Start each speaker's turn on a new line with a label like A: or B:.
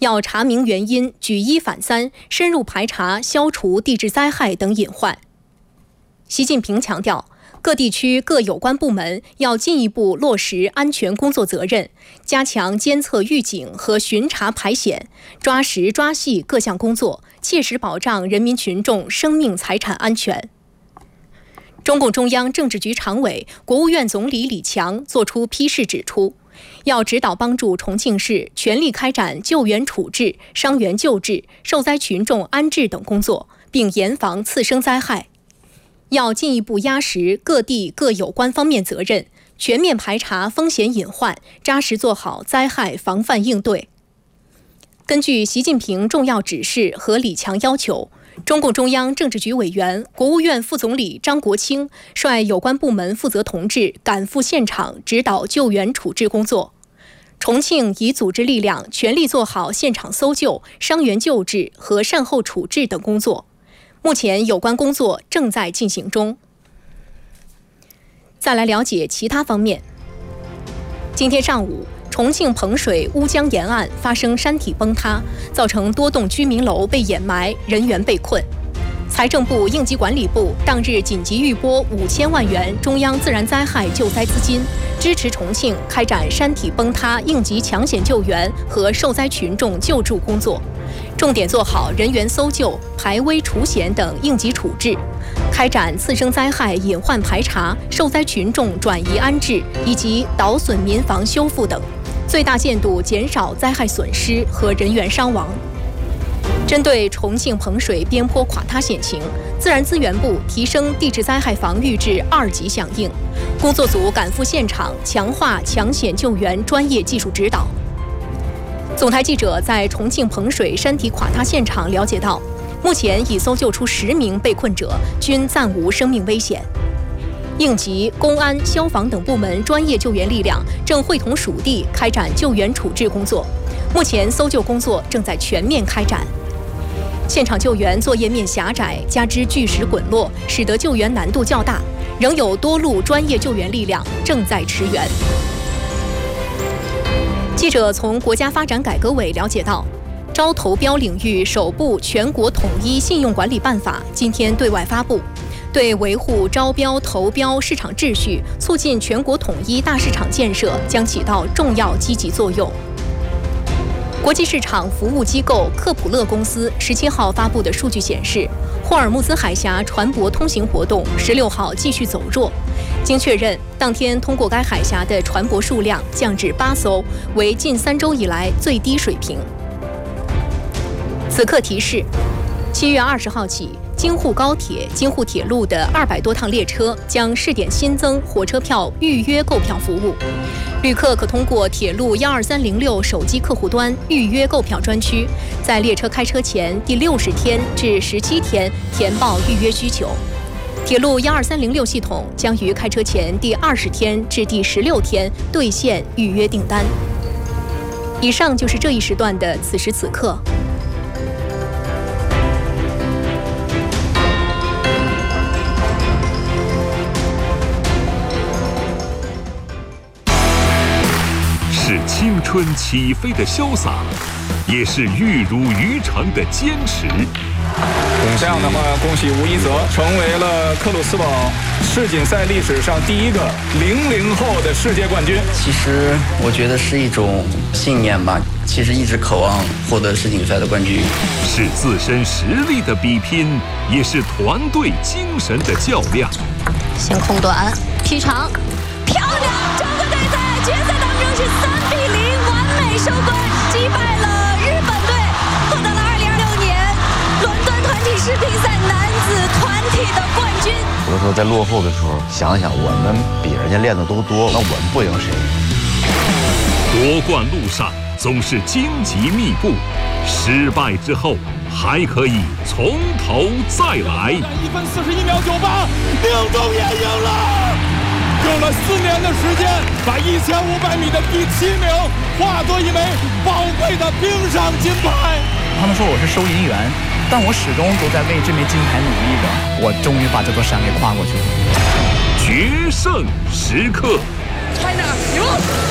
A: 要查明原因，举一反三，深入排查、消除地质灾害等隐患。习近平强调，各地区各有关部门要进一步落实安全工作责任，加强监测预警和巡查排险，抓实抓细各项工作，切实保障人民群众生命财产安全。中共中央政治局常委、国务院总理李强作出批示指出，要指导帮助重庆市全力开展救援处置、伤员救治、受灾群众安置等工作，并严防次生灾害。要进一步压实各地各有关方面责任，全面排查风险隐患，扎实做好灾害防范应对。根据习近平重要指示和李强要求，中共中央政治局委员、国务院副总理张国清率有关部门负责同志赶赴现场指导救援处置工作。重庆已组织力量全力做好现场搜救、伤员救治和善后处置等工作。目前有关工作正在进行中。再来了解其他方面。今天上午，重庆彭水乌江沿岸发生山体崩塌，造成多栋居民楼被掩埋，人员被困。财政部、应急管理部当日紧急预拨5000万元中央自然灾害救灾资金，支持重庆开展山体崩塌应急抢险救援和受灾群众救助工作，重点做好人员搜救、排危除险等应急处置，开展次生灾害隐患排查、受灾群众转移安置以及倒损民房修复等，最大限度减少灾害损失和人员伤亡。针对重庆彭水边坡垮塌险情，自然资源部提升地质灾害防御至2级响应，工作组赶赴现场，强化抢险救援专业技术指导。总台记者在重庆彭水山体垮塌现场了解到，目前已搜救出10名被困者，均暂无生命危险。应急、公安、消防等部门专业救援力量正会同属地开展救援处置工作，目前搜救工作正在全面开展。现场救援作业面狭窄，加之巨石滚落，使得救援难度较大，仍有多路专业救援力量正在驰援。记者从国家发展改革委了解到，招投标领域首部全国统一信用管理办法今天对外发布，对维护招标投标市场秩序、促进全国统一大市场建设将起到重要积极作用。国际市场服务机构科普勒公司17号发布的数据显示，霍尔木兹海峡船舶通行活动16号继续走弱。经确认，当天通过该海峡的船舶数量降至8艘，为近3周以来最低水平。此刻提示，7月20号起，京沪高铁、京沪铁路的200多趟列车将试点新增火车票预约购票服务。旅客可通过铁路12306手机客户端预约购票专区，在列车开车前第60天至17天填报预约需求。铁路12306系统将于开车前第20天至第16天兑现预约订单。以上就是这一时段的此时此刻。
B: 是青春起飞的潇洒，也是玉汝于成的坚持。
C: 这样的话，恭喜吴一泽成为了克鲁斯堡世锦赛历史上第一个00后的世界冠军。
D: 其实我觉得是一种信念吧，其实一直渴望获得世锦赛的冠军。
B: 是自身实力的比拼，也是团队精神的较量。
E: 先空短劈长，漂亮！中国队在决赛当中是3-0完美收官，击败了日本队，获得了2026年伦敦团体世乒赛男子团体的冠军。
F: 有的时候在落后的时候，想想我们比人家练的都多，那我们不赢谁？
B: 夺冠路上总是荆棘密布，失败之后还可以从头再来。
C: 1分41秒98，宁中也赢了。用了4年的时间，把1500米的第7名化作一枚宝贵的冰上金牌。
G: 他们说我是收银员，但我始终都在为这枚金牌努力着。我终于把这座山给跨过去了。
B: 决胜时刻
E: China 赢了。